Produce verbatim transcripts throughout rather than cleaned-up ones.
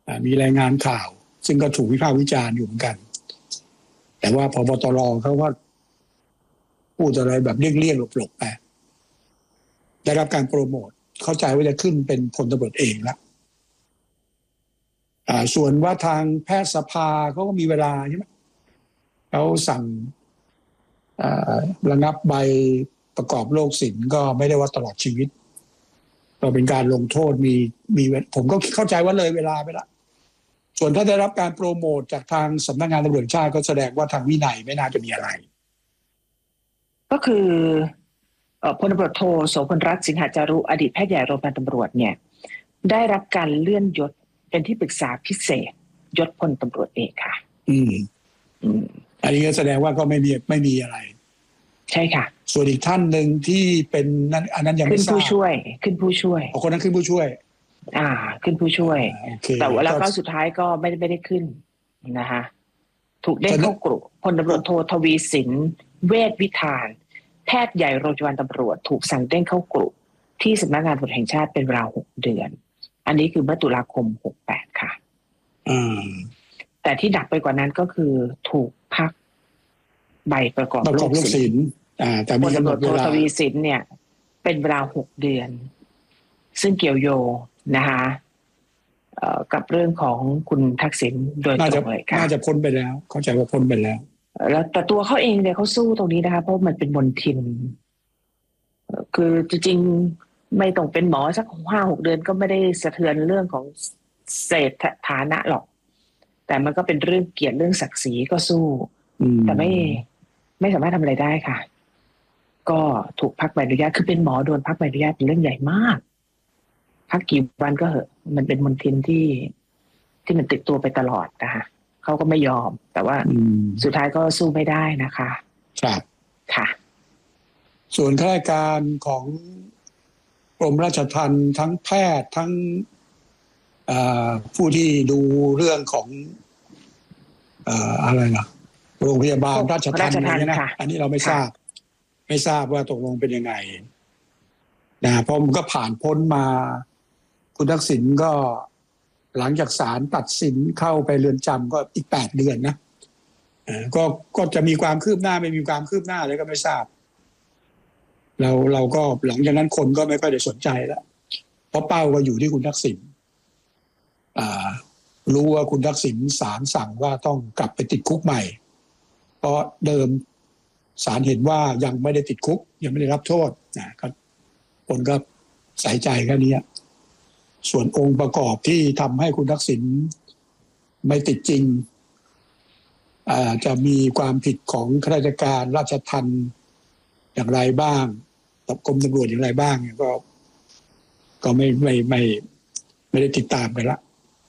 มีรายงานข่าวซึ่งก็ถูกวิพากษ์วิจารณ์อยู่เหมือนกันแต่ว่าพบตรเขาว่าพูดอะไรแบบเลี่ยงๆหลบๆไปได้รับการโปรโมทเข้าใจว่าจะขึ้นเป็นพลตำรวจเอกแล้วส่วนว่าทางแพทยสภาเขาก็มีเวลาใช่ไหมเขาสั่งระงับใบประกอบโรคศิลป์ก็ไม่ได้ว่าตลอดชีวิตก็เป็นการลงโทษมีมีผมก็เข้าใจว่าเลยเวลาไปแล้วส่วนถ้าได้รับการโปรโมทจากทางสำนักงานตำรวจแห่งชาติก็แสดงว่าทางวินัยไม่น่าจะมีอะไรก็คือพลตำรวจโทโสพลรัตน์สิงหจารุอดีตแพทย์ใหญ่โรงพยาบาลตำรวจเนี่ยได้รับการเลื่อนยศเป็นที่ปรึกษาพิเศษยศพลตำรวจเอกค่ะอืมอืมอันนี้ก็แสดงว่าก็ไม่มีไม่มีอะไรใช่ค่ะส่วนอีกท่านหนึ่งที่เป็นนั้นอันนั้นยังไม่ทราบขึ้นผู้ช่วยขึ้นผู้ช่วยคนนั้นขึ้นผู้ช่วยอ่าขึ้นผู้ช่วยแต่ว่าแล้วก็สุดท้ายก็ไม่ได้ไม่ได้ขึ้นนะคะถูกเด้งเข้ากรุพลตำรวจโททวีสินเวชวิธานแพทย์ใหญ่โรงพยาบาลตำรวจถูกสั่งเด้งเข้ากรุที่สำนักงานตำรวจแห่งชาติเป็นเวลาหกเดือนอันนี้คือเมื่อตุลาคมหกแปดค่ะอืมแต่ที่หนักไปกว่านั้นก็คือถูกพักใบประกอบโรคศิลป์อ่าแต่มีกำหนดเวลาทวีสินเนี่ยเป็นเวลาหกเดือนซึ่งเกี่ยวโยงนะคะกับเรื่องของคุณทักษิณโดยตรงเลยค่ะน่าจะพ้นไปแล้วเข้าใจว่าพ้นไปแล้วแล้วแต่ตัวเขาเองเนี่ยเขาสู้ตรงนี้นะคะเพราะมันเป็นมลทินคือจริงๆไม่ต้องเป็นหมอสักห้าหกเดือนก็ไม่ได้สะเทือนเรื่องของเศรษฐฐานะหรอกแต่มันก็เป็นเรื่องเกียรติเรื่องศักดิ์ศรีก็สู้แต่ไม่ไม่สามารถทำอะไรได้ค่ะก็ถูกพักใบอนุญาตคือเป็นหมอโดนพักใบอนุญาตเป็นเรื่องใหญ่มากพักกี่วันก็เหอะมันเป็นมลทินที่ที่มันติดตัวไปตลอดนะคะเขาก็ไม่ยอมแต่ว่าสุดท้ายก็สู้ไม่ได้นะคะครับค่ะส่วนข้าราชการของกรมราชทัณฑ์ทั้งแพทย์ทั้งผู้ที่ดูเรื่องของอะไรนะโรงพยาบาลราชทัณฑ์อะไรนะอันนี้เราไม่ทราบไม่ทราบว่าตกลงเป็นยังไงนะเพราะมันก็ผ่านพ้นมาคุณทักษิณก็หลังจากศาลตัดสินเข้าไปเรือนจำก็อีกแปดเดือนนะก็ก็จะมีความคืบหน้าไม่มีความคืบหน้าอะไรก็ไม่ทราบเราเราก็หลังจากนั้นคนก็ไม่ค่อยได้สนใจแล้วเพราะเป้าก็อยู่ที่คุณทักษิณรู้ว่าคุณทักษิณศาลสั่งว่าต้องกลับไปติดคุกใหม่เพราะเดิมศาลเห็นว่ายังไม่ได้ติดคุกยังไม่ได้รับโทษนะก็คนก็ใส่ใจแค่นี้ส่วนองค์ประกอบที่ทำให้คุณทักษิณไม่ติดจริงจะมีความผิดของข้าราชการราชทัณฑ์อย่างไรบ้างกรมตำรวจอย่างไรบ้างก็ก็ไม่ไม่ไม่ไม่ได้ติดตามกันละ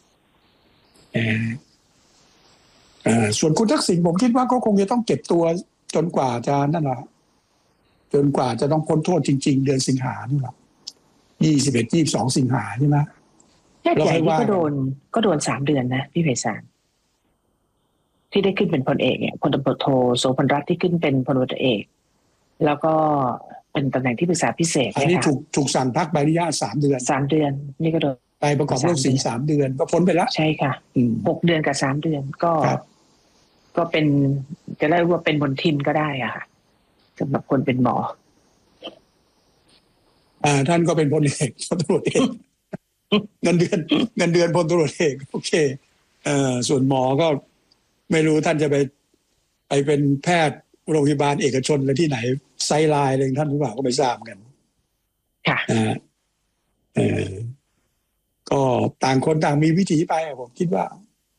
ส่วนคุณทักษิณผมคิดว่าก็คงจะต้องเก็บตัวจนกว่าจะนั่นแหละจนกว่าจะต้องพ้นโทษจริงๆเดือนสิงหานี่แหละยี่สิบเอ็ดยี่สิบสองสิงหาใช่ไหมแค่ใหญ่นี่ก็โดนก็โดนสามเดือนนะพี่ไพศาลที่ได้ขึ้นเป็นพลเอกเนี่ยพลตำรวจโทโสพลรัตน์ที่ขึ้นเป็นพลตำรวจเอกแล้วก็เป็นตำแหน่งที่ปรึกษาพิเศษอันนี้ถูกถูกสั่งพักใบอนุญาตสามเดือนสามเดือนนี่ก็โดนไปประกอบโรคศิลป์สามเดือนก็พ้นไปแล้วใช่ค่ะหกเดือนกับสามเดือนก็ก็เป็นจะเรียกว่าเป็นมลทินก็ได้อะค่ะสำหรับคนเป็นหมออ่าท่านก็เป็นพลเอกพลตำรวจเอกเงินเดือนเงินเดือนพลตำรวจเอกโอเคเอ่อส่วนหมอก็ไม่รู้ท่านจะไปไปเป็นแพทย์โรงพยาบาลเอกชนอะไรที่ไหนไซไลน์อะไรท่านหรือเปล่าก็ไม่ทราบกันค่ะนะเออก็ต่างคนต่างมีวิถีไปผมคิดว่า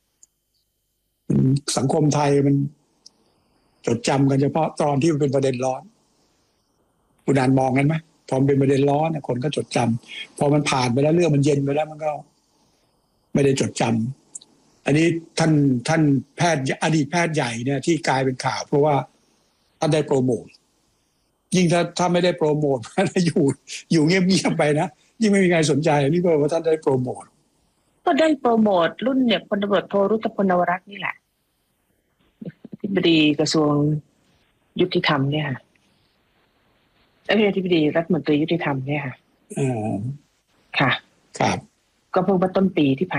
สังคมไทยมันจดจำกันเฉพาะตอนที่มันเป็นประเด็นร้อนคุณอ่านมองกันไหมพอมันเป็นประเด็นร้อนเนี่ยคนก็จดจำพอมันผ่านไปแล้วเรื่องมันเย็นไปแล้วมันก็ไม่ได้จดจำอันนี้ท่านท่านแพทย์อดีตแพทย์ใหญ่เนี่ยที่กลายเป็นข่าวเพราะว่าท่านได้โปรโมทยิ่งถ้าถ้าไม่ได้โปรโมทถ้าอยู่อยู่เงียบๆไปนะยิ่งไม่มีใครสนใจนี่ก็ว่าท่านได้โปรโมทก็ได้โปรโมทรุ่นเนี่ยพลตำรวจโทรุตพลนวรัตน์นี่แหละอธิบดีกระทรวงยุติธรรมเนี่ยค่ะอธิบดีรัฐมนตรียุติธรรมเนี่ยค่ะอ่าค่ะครับก็เพิ่งมาต้นปีที่ผ่าน